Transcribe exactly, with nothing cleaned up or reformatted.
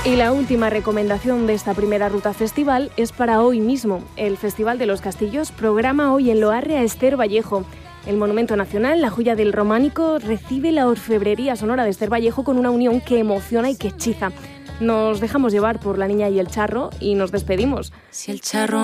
Y la última recomendación de esta primera ruta festival es para hoy mismo. El Festival de los Castillos programa hoy en Loarre a Esther Vallejo. El Monumento Nacional, la joya del románico, recibe la orfebrería sonora de Esther Vallejo con una unión que emociona y que hechiza. Nos dejamos llevar por La Niña y el Charro y nos despedimos. Si el charro